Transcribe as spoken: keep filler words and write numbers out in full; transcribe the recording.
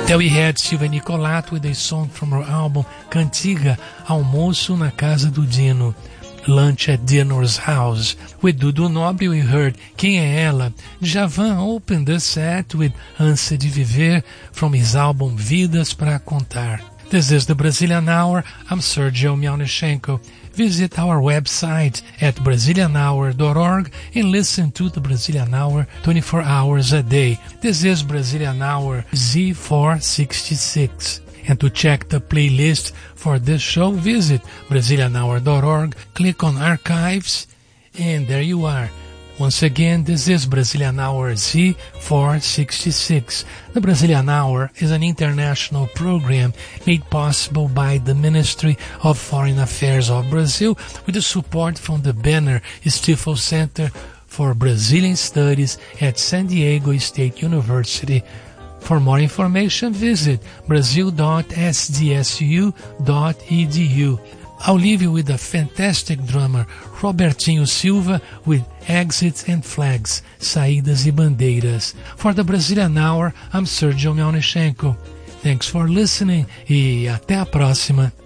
There we had Silvia Nicolat with a song from her album Cantiga, Almoço na Casa do Dino, Lunch at Dino's House. With Dudu Nobre we heard Quem é Ela? Djavan opened the set with Ânsia de Viver from his album Vidas para Contar. This is the Brazilian Hour. I'm Sergio Mialnichenko. Visit our website at brazilian hour dot org and listen to the Brazilian Hour twenty-four hours a day. This is Brazilian Hour Z four sixty-six. And to check the playlist for this show, visit brazilian hour dot org, click on Archives, and there you are. Once again, this is Brazilian Hour Z four sixty-six. The Brazilian Hour is an international program made possible by the Ministry of Foreign Affairs of Brazil with the support from the Banner Stifel Center for Brazilian Studies at San Diego State University. For more information, visit brazil dot s d s u dot e d u. I'll leave you with a fantastic drummer, Robertinho Silva, with Exits and Flags, Saídas e Bandeiras. For the Brazilian Hour, I'm Sergio Mialnichenko. Thanks for listening e até a próxima.